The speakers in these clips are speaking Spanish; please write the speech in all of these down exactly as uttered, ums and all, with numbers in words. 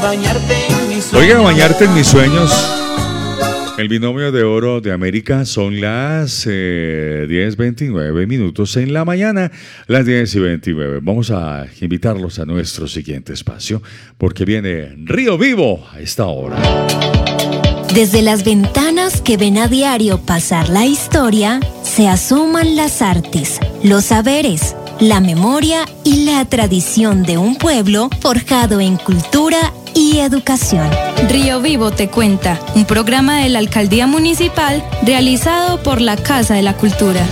Oiga, bañarte en mis sueños. El binomio de oro de América. Son las eh, diez veintinueve minutos en la mañana, las diez y veintinueve. Vamos a invitarlos a nuestro siguiente espacio, porque viene Río Vivo a esta hora. Desde las ventanas que ven a diario pasar la historia, se asoman las artes, los saberes, la memoria y la tradición de un pueblo forjado en cultura y educación. Río Vivo te cuenta, un programa de la Alcaldía Municipal realizado por la Casa de la Cultura.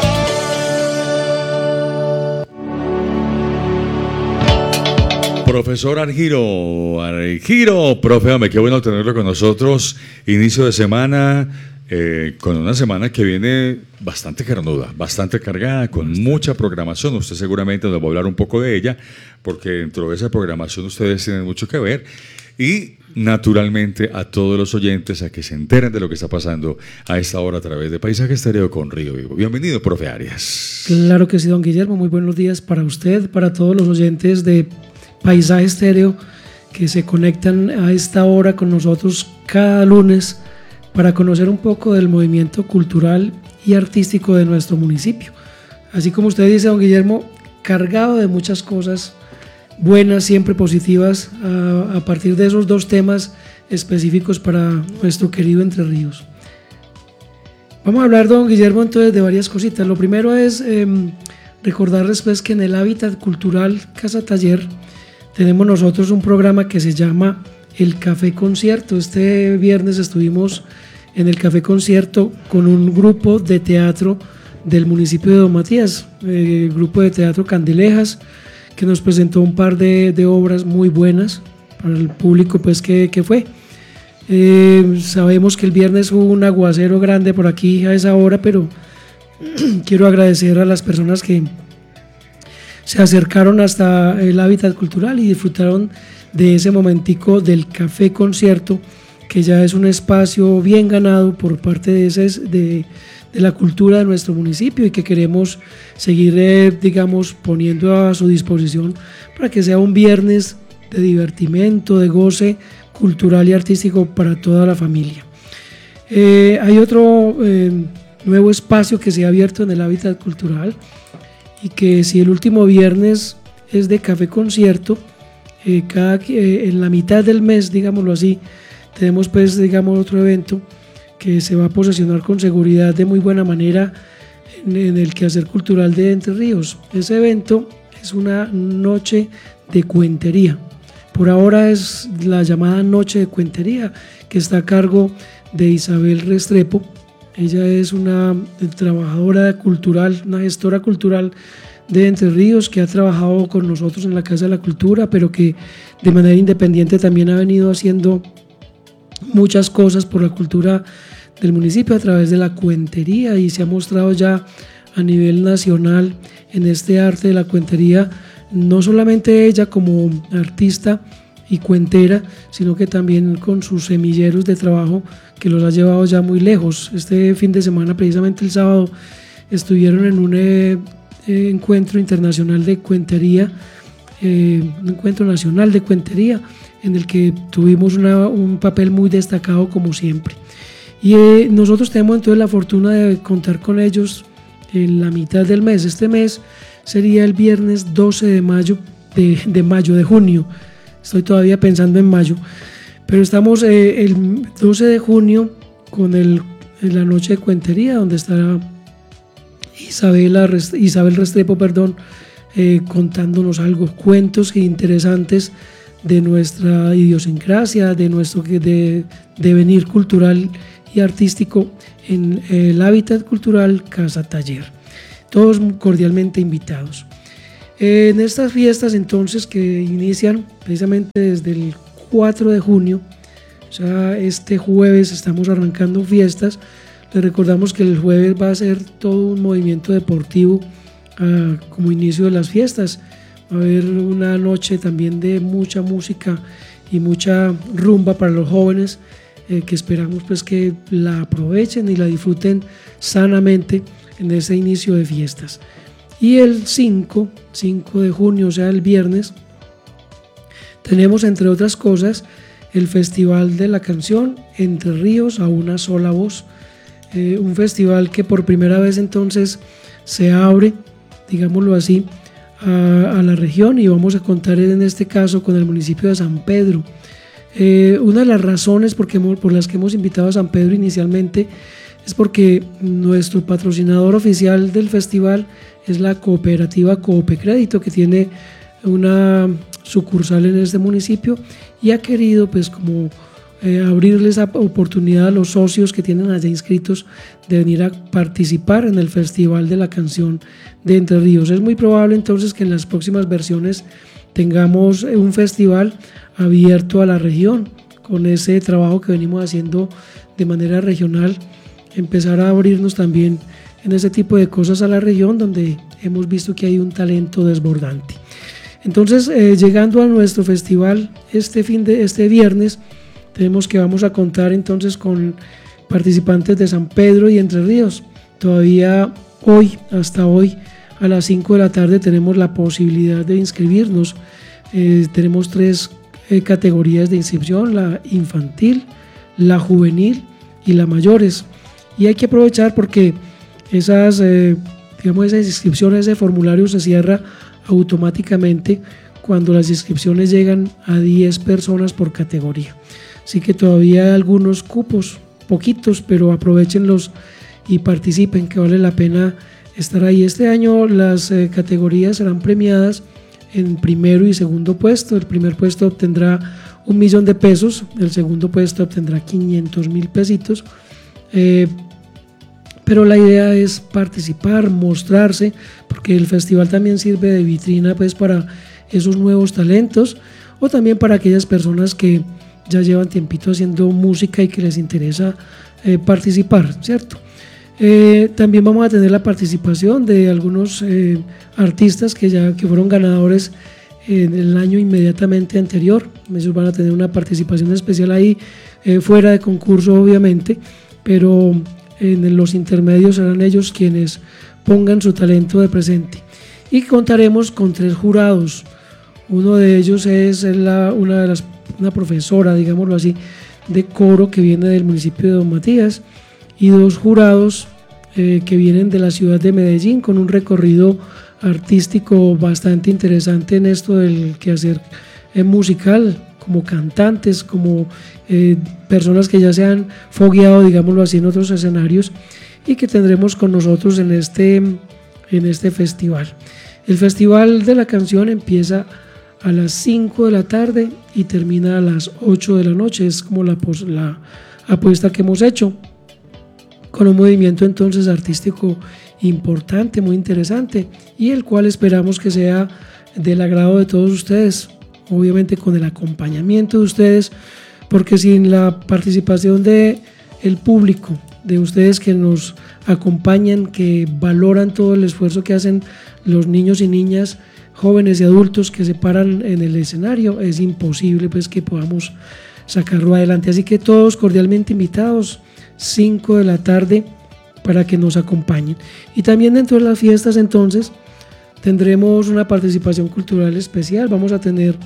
Profesor Argiro, Argiro, profe, hombre, qué bueno tenerlo con nosotros. Inicio de semana, eh, con una semana que viene bastante carnuda, bastante cargada, con mucha programación. Usted seguramente nos va a hablar un poco de ella, porque dentro de esa programación ustedes tienen mucho que ver. Y naturalmente a todos los oyentes a que se enteren de lo que está pasando a esta hora a través de Paisaje Estéreo con Río Vivo. Bienvenido, profe Arias. Claro que sí, don Guillermo. Muy buenos días para usted, para todos los oyentes de Paisaje Estéreo que se conectan a esta hora con nosotros cada lunes para conocer un poco del movimiento cultural y artístico de nuestro municipio. Así como usted dice, don Guillermo, cargado de muchas cosas buenas, siempre positivas, a, a partir de esos dos temas específicos para nuestro querido Entre Ríos. Vamos a hablar, don Guillermo, entonces de varias cositas. Lo primero es eh, recordarles pues que en el Hábitat Cultural Casa Taller tenemos nosotros un programa que se llama El Café Concierto. Este viernes estuvimos en el Café Concierto con un grupo de teatro del municipio de Don Matías, el grupo de teatro Candilejas, que nos presentó un par de, de obras muy buenas para el público pues que, que fue. Eh, sabemos que el viernes hubo un aguacero grande por aquí a esa hora, pero quiero agradecer a las personas que se acercaron hasta el Hábitat Cultural y disfrutaron de ese momentico del Café Concierto, que ya es un espacio bien ganado por parte de, ese, de, de la cultura de nuestro municipio y que queremos seguir, eh, digamos, poniendo a su disposición para que sea un viernes de divertimento, de goce cultural y artístico para toda la familia. Eh, hay otro eh, nuevo espacio que se ha abierto en el Hábitat Cultural y que si el último viernes es de Café Concierto, eh, cada, eh, en la mitad del mes, digámoslo así, tenemos pues, digamos, otro evento que se va a posesionar con seguridad de muy buena manera en, en el quehacer cultural de Entre Ríos. Ese evento es una noche de cuentería. Por ahora es la llamada Noche de Cuentería, que está a cargo de Isabel Restrepo. Ella es una trabajadora cultural, una gestora cultural de Entre Ríos, que ha trabajado con nosotros en la Casa de la Cultura, pero que de manera independiente también ha venido haciendo muchas cosas por la cultura del municipio a través de la cuentería, y se ha mostrado ya a nivel nacional en este arte de la cuentería, no solamente ella como artista y cuentera, sino que también con sus semilleros de trabajo que los ha llevado ya muy lejos. Este fin de semana, precisamente el sábado, estuvieron en un eh, encuentro internacional de cuentería, eh, un encuentro nacional de cuentería, en el que tuvimos una, un papel muy destacado como siempre. Y eh, nosotros tenemos entonces la fortuna de contar con ellos en la mitad del mes. Este mes sería el viernes doce de mayo, de, de mayo, de junio. Estoy todavía pensando en mayo, pero estamos eh, el doce de junio con el, en la noche de cuentería, donde estará Isabela, Isabel Restrepo, perdón, eh, contándonos algo, cuentos interesantes de nuestra idiosincrasia, de nuestro de, devenir cultural y artístico en el Hábitat Cultural Casa Taller. Todos cordialmente invitados. En estas fiestas entonces que inician precisamente desde el cuatro de junio, o sea, este jueves estamos arrancando fiestas. Les recordamos que el jueves va a ser todo un movimiento deportivo uh, como inicio de las fiestas. Va a haber una noche también de mucha música y mucha rumba para los jóvenes, eh, que esperamos pues que la aprovechen y la disfruten sanamente en ese inicio de fiestas. Y el cinco de junio, o sea el viernes, Tenemos, entre otras cosas, el Festival de la Canción Entre Ríos a una sola voz, eh, un festival que por primera vez entonces se abre, digámoslo así, a, a la región, y vamos a contar en este caso con el municipio de San Pedro. Eh, una de las razones por, que, por las que hemos invitado a San Pedro inicialmente es porque nuestro patrocinador oficial del festival es la cooperativa Coopecrédito, que tiene una sucursal en este municipio y ha querido pues como eh, abrirles la oportunidad a los socios que tienen allá inscritos de venir a participar en el Festival de la Canción de Entre Ríos. Es muy probable entonces que en las próximas versiones tengamos un festival abierto a la región, con ese trabajo que venimos haciendo de manera regional, empezar a abrirnos también en ese tipo de cosas a la región donde hemos visto que hay un talento desbordante. Entonces, eh, llegando a nuestro festival este fin de este viernes, tenemos que vamos a contar entonces con participantes de San Pedro y Entre Ríos. Todavía hoy, hasta hoy, a las cinco de la tarde tenemos la posibilidad de inscribirnos. Eh, tenemos tres eh, categorías de inscripción: la infantil, la juvenil y la mayores. Y hay que aprovechar porque esas, eh, digamos, esas inscripciones, ese formulario se cierra automáticamente cuando las inscripciones llegan a diez personas por categoría. Así que todavía hay algunos cupos, poquitos, pero aprovechenlos y participen, que vale la pena estar ahí. Este año las eh, categorías serán premiadas en primero y segundo puesto. El primer puesto obtendrá un millón de pesos, el segundo puesto obtendrá quinientos mil pesitos. Eh, pero la idea es participar, mostrarse, porque el festival también sirve de vitrina pues para esos nuevos talentos, o también para aquellas personas que ya llevan tiempito haciendo música y que les interesa eh, participar, ¿cierto? Eh, también vamos a tener la participación de algunos eh, artistas que ya que fueron ganadores en el año inmediatamente anterior. Ellos van a tener una participación especial ahí, eh, fuera de concurso obviamente, pero en los intermedios serán ellos quienes pongan su talento de presente. Y contaremos con tres jurados. Uno de ellos es la, una, de las, una profesora, digámoslo así, de coro que viene del municipio de Don Matías, y dos jurados eh, que vienen de la ciudad de Medellín, con un recorrido artístico bastante interesante en esto del quehacer eh, musical, como cantantes, como eh, personas que ya se han fogueado, digámoslo así, en otros escenarios, y que tendremos con nosotros en este, en este festival. El Festival de la Canción empieza a las cinco de la tarde y termina a las ocho de la noche. Es como la, la apuesta que hemos hecho, con un movimiento entonces artístico importante, muy interesante, y el cual esperamos que sea del agrado de todos ustedes, obviamente con el acompañamiento de ustedes, porque sin la participación de el público, de ustedes que nos acompañan, que valoran todo el esfuerzo que hacen los niños y niñas, jóvenes y adultos que se paran en el escenario, es imposible pues que podamos sacarlo adelante. Así que todos cordialmente invitados, cinco de la tarde, para que nos acompañen. Y también dentro de las fiestas entonces tendremos una participación cultural especial. Vamos a tener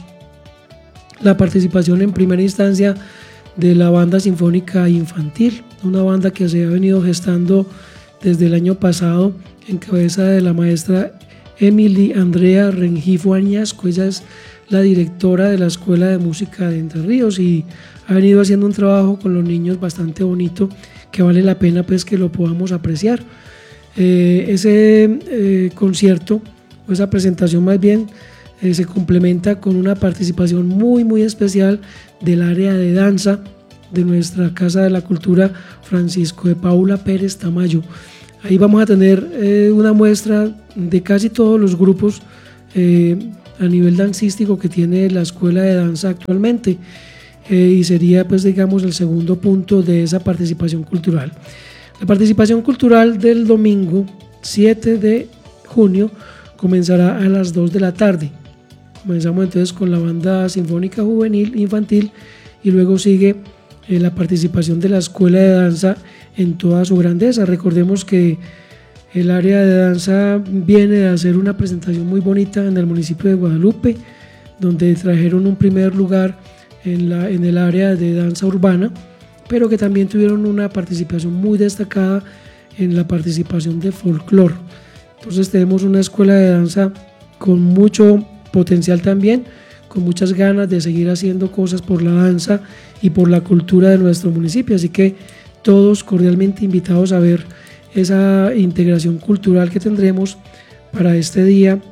la participación en primera instancia de la banda sinfónica infantil, una banda que se ha venido gestando desde el año pasado en cabeza de la maestra Emily Andrea Rengifo Añasco. Ella es la directora de la Escuela de Música de Entre Ríos y ha venido haciendo un trabajo con los niños bastante bonito, que vale la pena pues que lo podamos apreciar. Eh, ese eh, concierto, o esa presentación más bien, eh, se complementa con una participación muy muy especial del área de danza de nuestra Casa de la Cultura Francisco de Paula Pérez Tamayo. Ahí vamos a tener eh, una muestra de casi todos los grupos eh, a nivel dancístico que tiene la Escuela de Danza actualmente, eh, y sería pues digamos el segundo punto de esa participación cultural. La participación cultural del domingo siete de junio comenzará a las dos de la tarde. Comenzamos entonces con la banda sinfónica juvenil infantil y luego sigue eh, la participación de la Escuela de Danza en toda su grandeza. Recordemos que el área de danza viene a hacer una presentación muy bonita en el municipio de Guadalupe, donde trajeron un primer lugar en, la, en el área de danza urbana, pero que también tuvieron una participación muy destacada en la participación de folclore. Entonces tenemos una escuela de danza con mucho potencial también, con muchas ganas de seguir haciendo cosas por la danza y por la cultura de nuestro municipio, así que todos cordialmente invitados a ver esa integración cultural que tendremos para este día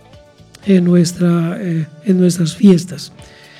en, nuestra, eh, en nuestras fiestas.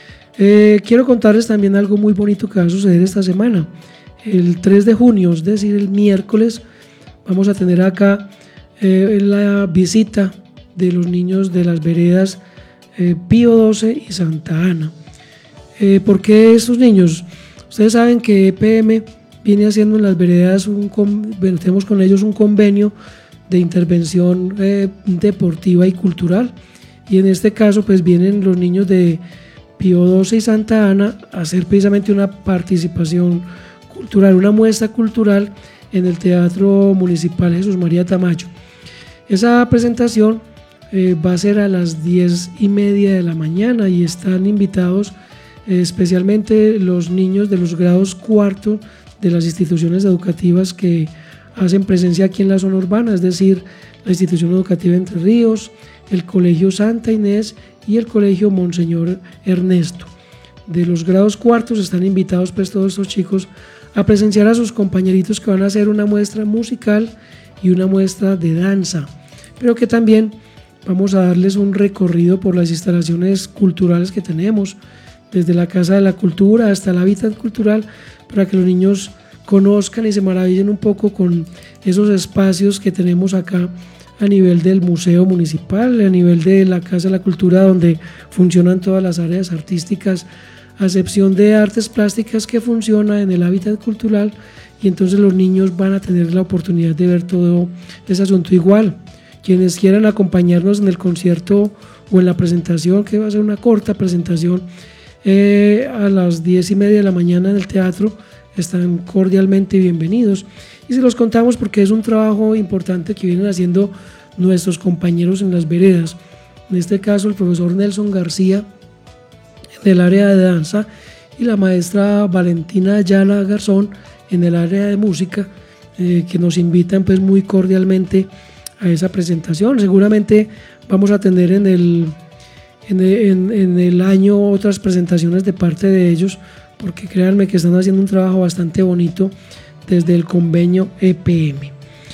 Eh, quiero contarles también algo muy bonito que va a suceder esta semana. El tres de junio, es decir, el miércoles, vamos a tener acá eh, la visita de los niños de las veredas eh, Pío doce y Santa Ana. Eh, ¿Por qué estos niños? Ustedes saben que E P M viene haciendo en las veredas, un, bueno, tenemos con ellos un convenio de intervención eh, deportiva y cultural, y en este caso pues vienen los niños de Pío doce y Santa Ana a hacer precisamente una participación cultural, una muestra cultural en el Teatro Municipal Jesús María Tamayo. Esa presentación eh, va a ser a las diez y media de la mañana y están invitados eh, especialmente los niños de los grados cuarto de las instituciones educativas que hacen presencia aquí en la zona urbana, es decir, la institución educativa Entre Ríos, el Colegio Santa Inés y el Colegio Monseñor Ernesto. De los grados cuartos están invitados pues todos estos chicos a presenciar a sus compañeritos que van a hacer una muestra musical y una muestra de danza, pero que también vamos a darles un recorrido por las instalaciones culturales que tenemos, desde la Casa de la Cultura hasta el Hábitat Cultural, para que los niños conozcan y se maravillen un poco con esos espacios que tenemos acá a nivel del Museo Municipal, a nivel de la Casa de la Cultura, donde funcionan todas las áreas artísticas, a excepción de artes plásticas que funciona en el Hábitat Cultural, y entonces los niños van a tener la oportunidad de ver todo ese asunto. Igual, quienes quieran acompañarnos en el concierto o en la presentación, que va a ser una corta presentación, eh, a las diez y media de la mañana en el teatro, están cordialmente bienvenidos. Y se los contamos porque es un trabajo importante que vienen haciendo nuestros compañeros en las veredas. En este caso, el profesor Nelson García en el área de danza y la maestra Valentina Ayala Garzón en el área de música, eh, que nos invitan pues muy cordialmente a esa presentación. Seguramente vamos a tener en el, en el, en, en el año otras presentaciones de parte de ellos, porque créanme que están haciendo un trabajo bastante bonito desde el convenio E P M.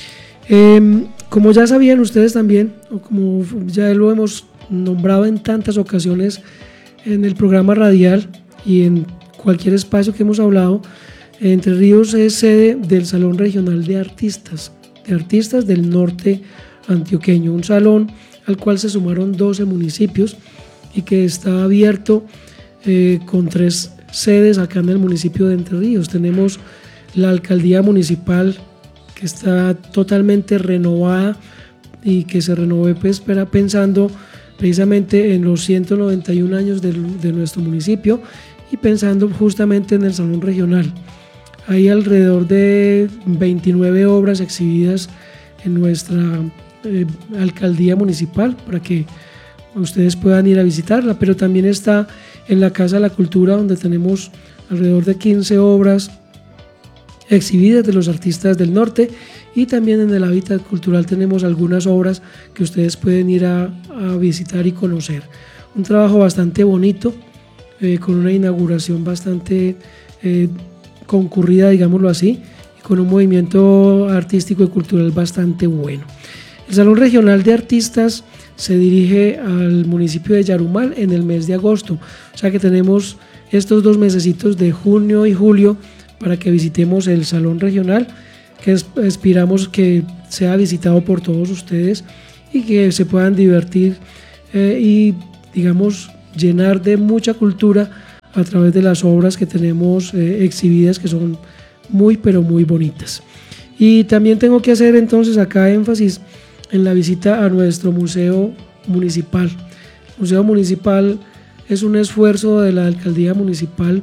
Eh, como ya sabían ustedes también, o como ya lo hemos nombrado en tantas ocasiones en el programa radial y en cualquier espacio que hemos hablado, Entre Ríos es sede del Salón Regional de Artistas, de Artistas del Norte Antioqueño, un salón al cual se sumaron doce municipios y que está abierto eh, con tres sedes acá en el municipio de Entre Ríos. Tenemos la alcaldía municipal, que está totalmente renovada y que se renovó pues, pensando precisamente en los ciento noventa y un años de, de nuestro municipio y pensando justamente en el salón regional. Hay alrededor de veintinueve obras exhibidas en nuestra eh, alcaldía municipal para que ustedes puedan ir a visitarla, pero también está en la Casa de la Cultura, donde tenemos alrededor de quince obras exhibidas de los artistas del norte, y también en el Hábitat Cultural tenemos algunas obras que ustedes pueden ir a, a visitar y conocer. Un trabajo bastante bonito, eh, con una inauguración bastante eh, concurrida, digámoslo así, y con un movimiento artístico y cultural bastante bueno. El Salón Regional de Artistas se dirige al municipio de Yarumal en el mes de agosto, o sea que tenemos estos dos mesecitos de junio y julio para que visitemos el Salón Regional, que esperamos que sea visitado por todos ustedes y que se puedan divertir eh, y, digamos, llenar de mucha cultura a través de las obras que tenemos eh, exhibidas, que son muy, pero muy bonitas. Y también tengo que hacer entonces acá énfasis en la visita a nuestro museo municipal. El museo municipal es un esfuerzo de la alcaldía municipal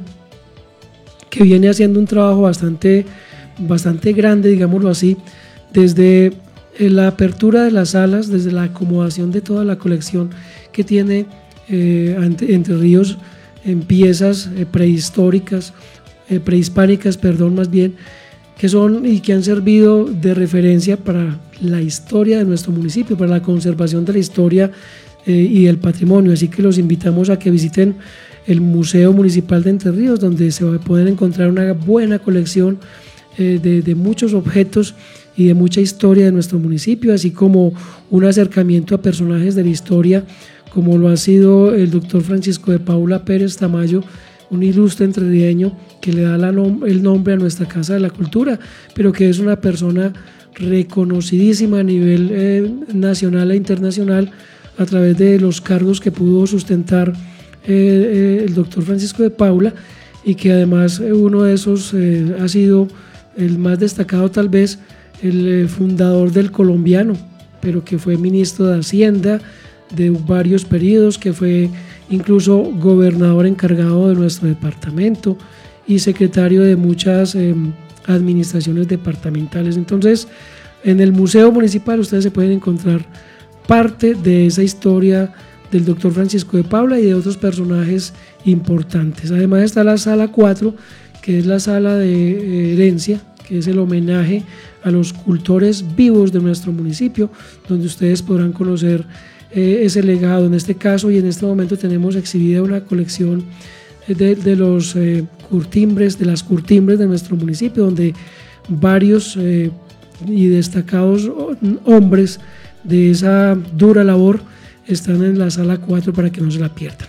que viene haciendo un trabajo bastante, bastante grande, digámoslo así, desde la apertura de las salas, desde la acomodación de toda la colección que tiene eh, Entre Ríos en piezas eh, prehistóricas, eh, prehispánicas, perdón, más bien, que son y que han servido de referencia para la historia de nuestro municipio, para la conservación de la historia eh, y del patrimonio. Así que los invitamos a que visiten el Museo Municipal de Entre Ríos, donde se va a poder encontrar una buena colección eh, de, de muchos objetos y de mucha historia de nuestro municipio, así como un acercamiento a personajes de la historia, como lo ha sido el doctor Francisco de Paula Pérez Tamayo, un ilustre entrerrieño que le da la nom- el nombre a nuestra Casa de la Cultura, pero que es una persona reconocidísima a nivel eh, nacional e internacional a través de los cargos que pudo sustentar eh, eh, el doctor Francisco de Paula, y que además eh, uno de esos eh, ha sido el más destacado, tal vez el eh, fundador del Colombiano, pero que fue ministro de Hacienda de varios periodos, que fue incluso gobernador encargado de nuestro departamento y secretario de muchas eh, administraciones departamentales. Entonces, en el Museo Municipal ustedes se pueden encontrar parte de esa historia del doctor Francisco de Paula y de otros personajes importantes. Además está la sala cuatro, que es la sala de eh, herencia, que es el homenaje a los cultores vivos de nuestro municipio, donde ustedes podrán conocer eh, ese legado. En este caso y en este momento tenemos exhibida una colección de, de los eh, curtimbres, de las curtimbres de nuestro municipio, donde varios eh, y destacados hombres de esa dura labor están en la sala cuatro para que no se la pierdan.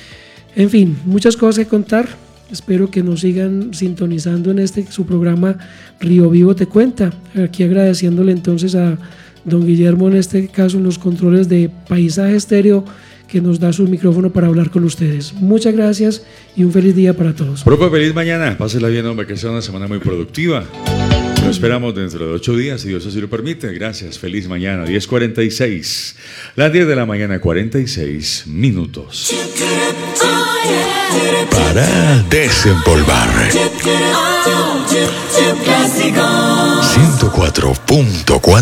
En fin, muchas cosas que contar. Espero que nos sigan sintonizando en este su programa Río Vivo Te Cuenta. Aquí agradeciéndole entonces a don Guillermo, en este caso en los controles de Paisaje Estéreo, que nos da su micrófono para hablar con ustedes. Muchas gracias y un feliz día para todos. Profe, feliz mañana. Pásela bien, hombre, que sea una semana muy productiva. Lo esperamos dentro de ocho días, si Dios así lo permite. Gracias, feliz mañana. diez cuarenta y seis. Las diez de la mañana, cuarenta y seis minutos. Para desempolvar. ciento cuatro punto cuatro